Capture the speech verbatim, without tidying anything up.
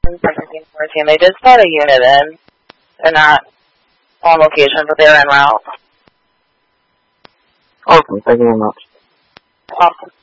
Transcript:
sixteen fourteen. They did start a unit in. They're not on location, but they're en route. Awesome, thank you very much. Awesome.